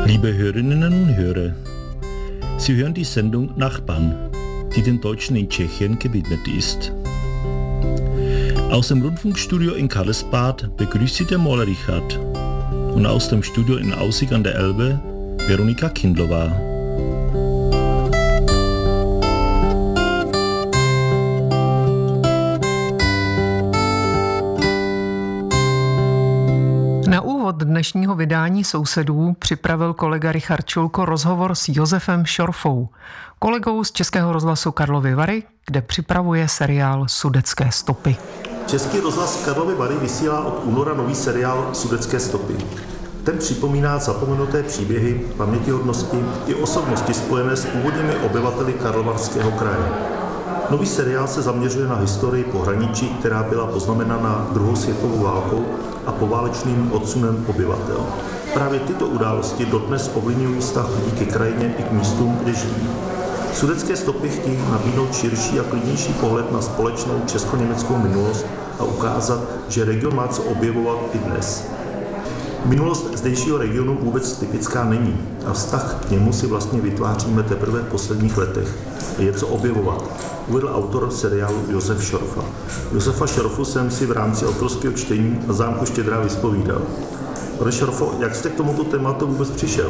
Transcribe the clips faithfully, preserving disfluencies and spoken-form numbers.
Liebe Hörerinnen und Hörer, Sie hören die Sendung Nachbarn, die den Deutschen in Tschechien gewidmet ist. Aus dem Rundfunkstudio in Karlsbad begrüßt Sie der Maler Richard und aus dem Studio in Aussig an der Elbe Veronika Kindlová. Na úvod dnešního vydání Sousedů připravil kolega Richard Čulko rozhovor s Josefem Šorfou, kolegou z Českého rozhlasu Karlovy Vary, kde připravuje seriál Sudetské stopy. Český rozhlas Karlovy Vary vysílá od února nový seriál Sudetské stopy. Ten připomíná zapomenuté příběhy, pamětihodnosti i osobnosti spojené s původními obyvateli Karlovarského kraje. Nový seriál se zaměřuje na historii pohraničí, která byla poznamenána druhou světovou válkou a poválečným odsunem obyvatel. Právě tyto události dodnes ovlivňují vztah lidí ke krajině i k místům, kde žijí. Sudetské stopy chtějí nabídnout širší a klidnější pohled na společnou česko-německou minulost a ukázat, že region má co objevovat i dnes. Minulost zdejšího regionu vůbec typická není a vztah k němu si vlastně vytváříme teprve v posledních letech. Je co objevovat, uvedl autor seriálu Josef Šorfa. Josefa Šorfu jsem si v rámci autorského čtení na zámku Štědrá vyspovídal. Pane Šorfo, jak jste k tomuto tématu vůbec přišel?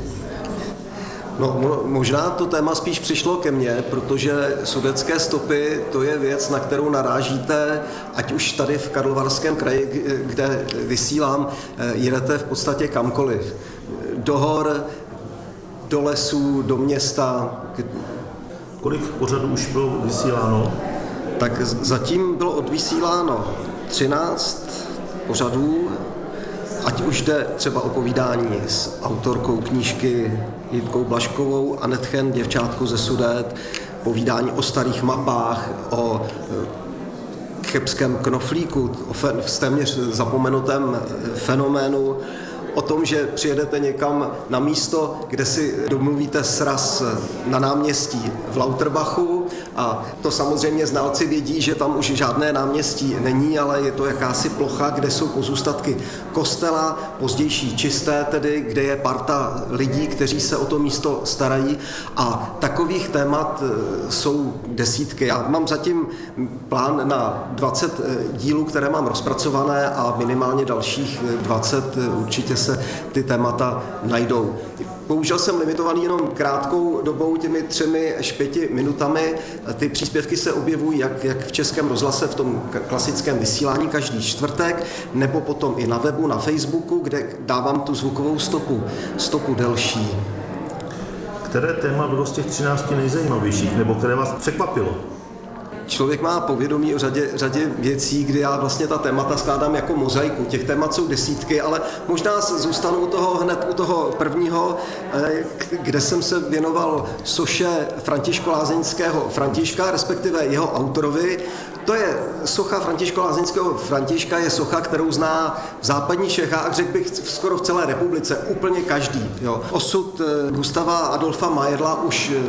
No, možná to téma spíš přišlo ke mně, protože sudetské stopy to je věc, na kterou narážíte, ať už tady v Karlovarském kraji, kde vysílám, jedete v podstatě kamkoliv. Do hor, do lesů, do města. Kolik pořadů už bylo vysíláno? Tak zatím bylo odvysíláno třináct pořadů, ať už jde třeba o povídání s autorkou knížky Jitkou Blažkovou, Anetchen, děvčátko ze Sudet, povídání o starých mapách, o chebském knoflíku, o téměř zapomenutém fenoménu, o tom, že přijedete někam na místo, kde si domluvíte sraz na náměstí v Lauterbachu a to samozřejmě znalci vědí, že tam už žádné náměstí není, ale je to jakási plocha, kde jsou pozůstatky kostela, pozdější čisté tedy, kde je parta lidí, kteří se o to místo starají a takových témat jsou desítky. Já mám zatím plán na dvacet dílů, které mám rozpracované a minimálně dalších dvacet určitě se ty témata najdou. Bohužel jsem limitovaný jenom krátkou dobou, těmi třemi až pěti minutami. Ty příspěvky se objevují jak, jak v Českém rozhlase, v tom klasickém vysílání každý čtvrtek, nebo potom i na webu, na Facebooku, kde dávám tu zvukovou stopu, stopu delší. Které téma bylo z těch třinácti nejzajímavějších, nebo které vás překvapilo? Člověk má povědomí o řadě, řadě věcí, kdy já vlastně ta témata skládám jako mozaiku. Těch témat jsou desítky, ale možná zůstanu u toho hned u toho prvního, kde jsem se věnoval soše Františka Lázeňského Františka, respektive jeho autorovi. To je socha Františka Lázeňského Františka, je socha, kterou zná v západních Čechách, řekl bych skoro v celé republice, úplně každý. Jo. Osud Gustava Adolfa Mayerla už